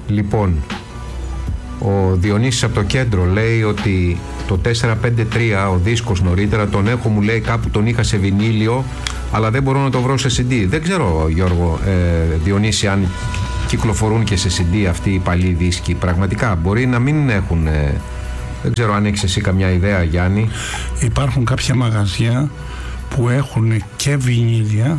Λοιπόν, ο Διονύσης από το κέντρο λέει ότι το 453, ο δίσκος νωρίτερα, τον έχω, μου λέει, κάπου τον είχα σε βινίλιο, αλλά δεν μπορώ να το βρω σε CD. Δεν ξέρω, Γιώργο, Διονύση, αν κυκλοφορούν και σε CD αυτοί οι παλιοί δίσκοι. Πραγματικά μπορεί να μην έχουν. Δεν ξέρω αν έχεις εσύ καμιά ιδέα, Γιάννη. Υπάρχουν κάποια μαγαζιά που έχουν και βινίλια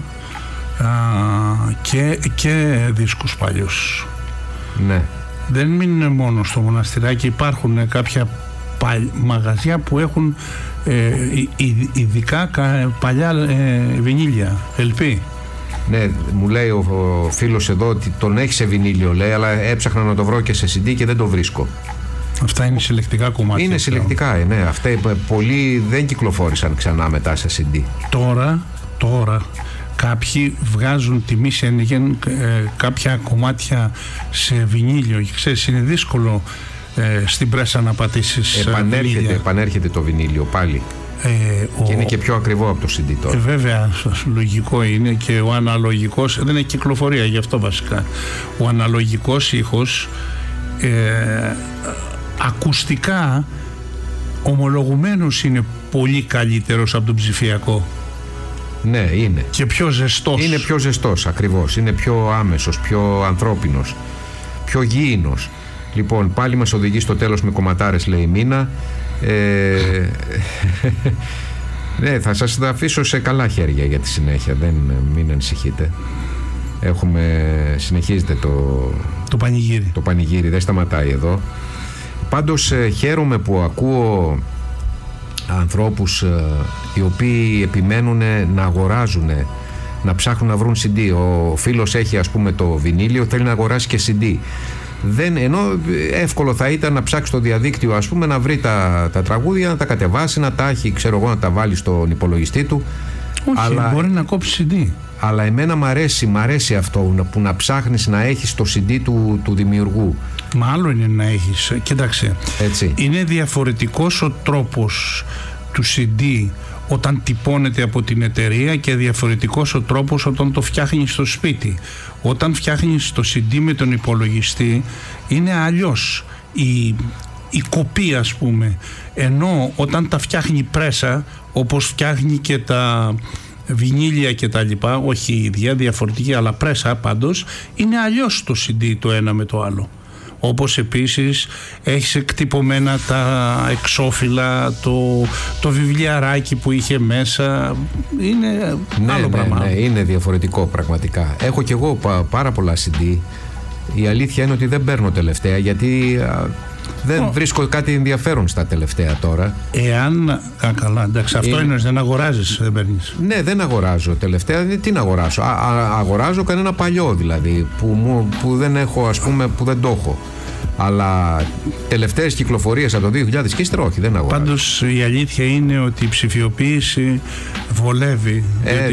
και δίσκους παλιούς. Ναι. Δεν είναι μόνο στο Μοναστηράκι, υπάρχουν κάποια μαγαζιά που έχουν ειδικά παλιά βινίλια, LP. Ναι, μου λέει ο φίλος εδώ ότι τον έχει σε βινίλιο, λέει, αλλά έψαχνα να το βρω και σε CD και δεν το βρίσκω. Αυτά είναι συλλεκτικά κομμάτια. Είναι συλλεκτικά, ναι. Αυτά πολλοί δεν κυκλοφόρησαν ξανά μετά σε CD. Τώρα κάποιοι βγάζουν τιμή σε κάποια κομμάτια σε βινίλιο. Ξέρεις, είναι δύσκολο στην πρέσα να πατήσεις. Επανέρχεται το βινίλιο πάλι. Και είναι και πιο ακριβό από το CD τώρα. Βέβαια, λογικό είναι, και ο αναλογικός δεν έχει κυκλοφορία, γι' αυτό βασικά. Ο αναλογικός ήχος ακουστικά ομολογουμένως είναι πολύ καλύτερος από τον ψηφιακό. Ναι, είναι. Και πιο ζεστός. Είναι πιο ζεστός, ακριβώς. Είναι πιο άμεσος, πιο ανθρώπινος, πιο γήινος. Λοιπόν, πάλι μας οδηγεί στο τέλος με κομματάρες, λέει η Μίνα. Ναι, θα σας τα αφήσω σε καλά χέρια για τη συνέχεια. Μην ανησυχείτε. Συνεχίζεται το πανηγύρι. Το πανηγύρι δεν σταματάει εδώ. Πάντως χαίρομαι που ακούω ανθρώπους οι οποίοι επιμένουν να αγοράζουν, να ψάχνουν να βρουν CD. Ο φίλος έχει, ας πούμε, το βινίλιο, θέλει να αγοράσει και CD. Ενώ εύκολο θα ήταν να ψάξει στο διαδίκτυο, ας πούμε, να βρει τα τραγούδια, να τα κατεβάσει, να τα έχει, ξέρω εγώ, να τα βάλει στον υπολογιστή του. Όχι, μπορεί να κόψει CD. Αλλά εμένα μ' αρέσει αυτό, που να ψάχνεις να έχεις το CD του δημιουργού. Μα άλλο είναι να έχεις. Κοίταξε, έτσι. Είναι διαφορετικός ο τρόπος του CD όταν τυπώνεται από την εταιρεία και διαφορετικός ο τρόπος όταν το φτιάχνεις στο σπίτι. Όταν φτιάχνεις το CD με τον υπολογιστή είναι αλλιώς η κοπή, ας πούμε. Ενώ όταν τα φτιάχνει πρέσα, όπως φτιάχνει και τα βινίλια και τα λοιπά, όχι ίδια, διαφορετική, αλλά πρέσα πάντως, είναι αλλιώς το CD το ένα με το άλλο. Όπως επίσης έχεις εκτυπωμένα τα εξώφυλλα, το βιβλιαράκι που είχε μέσα, είναι άλλο πράγμα. Ναι, είναι διαφορετικό πραγματικά. Έχω κι εγώ πάρα πολλά CD. Η αλήθεια είναι ότι δεν παίρνω τελευταία, γιατί δεν βρίσκω κάτι ενδιαφέρον στα τελευταία τώρα. Καλά, εντάξει, αυτό είναι, δεν αγοράζεις, δεν παίρνεις. Ναι, δεν αγοράζω τελευταία. Τι να αγοράσω? Αγοράζω κανένα παλιό, δηλαδή, που δεν έχω, ας πούμε, που δεν το έχω. Αλλά τελευταίες κυκλοφορίες από το 2000 και ύστερα, όχι, δεν αγοράζω. Πάντως η αλήθεια είναι ότι η ψηφιοποίηση βολεύει. Διότι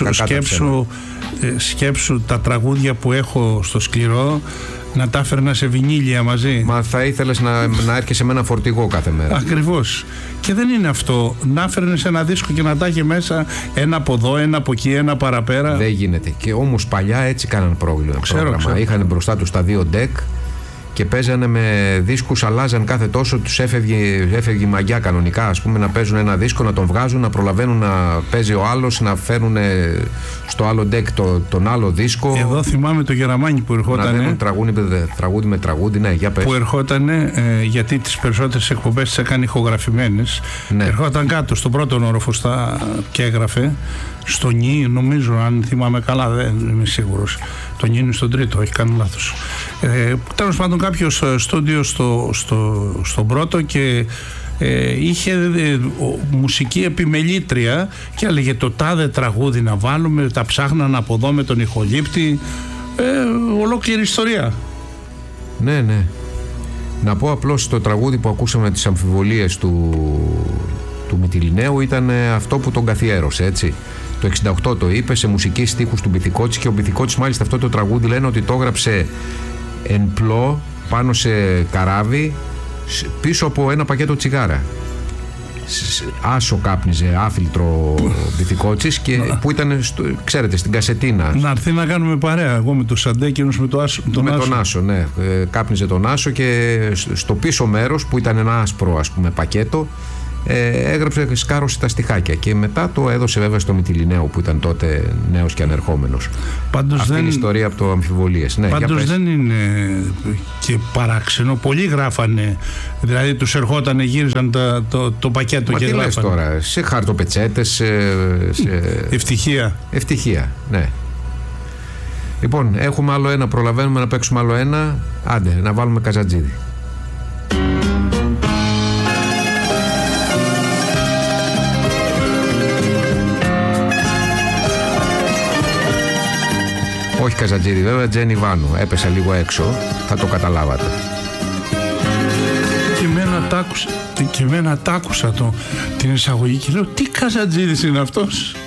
σκέψου τα τραγούδια που έχω στο σκληρό, να τα έφερνα σε βινίλια μαζί. Μα θα ήθελες να έρχεσαι με ένα φορτηγό κάθε μέρα. Ακριβώς. Και δεν είναι αυτό. Να έφερνες ένα δίσκο και να τα έχει μέσα ένα από εδώ, ένα από εκεί, ένα παραπέρα. Δεν γίνεται. Και όμως παλιά έτσι κάναν πρόγραμμα. Ξέρω. Είχαν μπροστά τους τα δύο deck και παίζανε με δίσκους, αλλάζαν κάθε τόσο, τους έφευγε η μαγιά κανονικά, ας πούμε, να παίζουν ένα δίσκο, να τον βγάζουν, να προλαβαίνουν να παίζει ο άλλος, να φέρουν στο άλλο deck τον άλλο δίσκο. Εδώ θυμάμαι το Γεραμάνι που ερχόταν. Να δίνουν τραγούδι με τραγούδι, ναι, για πες. Που ερχόταν, γιατί τις περισσότερες εκπομπές τις έκανε ηχογραφημένες. Ναι. Ερχόταν κάτω στον πρώτον όροφο και έγραφε. Στο Νι, νομίζω, αν θυμάμαι καλά, δεν είμαι σίγουρος. Το Νι είναι στον τρίτο, έχει κάνει λάθος. Τέλος πάντων, κάποιος στούντιο στον πρώτο και είχε μουσική επιμελήτρια και έλεγε το τάδε τραγούδι να βάλουμε, τα ψάχναν από εδώ με τον ηχολήπτη, ολόκληρη ιστορία. Ναι. Να πω απλώς, το τραγούδι που ακούσαμε τις αμφιβολίες του Μυτιληναίου ήταν αυτό που τον καθιέρωσε, έτσι. Το 68 το είπε, σε μουσική στίχους του Μπιθικότσι, και ο Μπιθικότσης μάλιστα αυτό το τραγούδι λένε ότι το έγραψε εν πλώ πάνω σε καράβι πίσω από ένα πακέτο τσιγάρα. άσο κάπνιζε, άφιλτρο μπιθικότσης, και που ήταν, ξέρετε, στην Κασετίνα. Να έρθει να κάνουμε παρέα, εγώ με το Σαντέ, εκείνος με τον Άσο. Ναι. Κάπνιζε τον Άσο, και στο πίσω μέρος που ήταν ένα άσπρο, ας πούμε, πακέτο, έγραψε, σκάρωσε τα στιχάκια, και μετά το έδωσε βέβαια στο Μυτιληναίο, που ήταν τότε νέος και ανερχόμενος. Αυτή είναι η ιστορία από το Αμφιβολίες. Ναι, πάντως δεν είναι και παράξενο. Πολλοί γράφανε, δηλαδή τους ερχότανε, γύριζαν το πακέτο. Μα και γράφανε. Λες τώρα, σε χαρτοπετσέτες, Ευτυχία, ναι. Λοιπόν, έχουμε άλλο ένα, προλαβαίνουμε να παίξουμε άλλο ένα. Άντε, να βάλουμε Καζατζίδη. Όχι Καζατζίδη βέβαια, Τζένι Βάνου. Έπεσα λίγο έξω, θα το καταλάβατε. Και εμένα τ' άκουσα την εισαγωγή και λέω, τι Καζατζίδης είναι αυτός?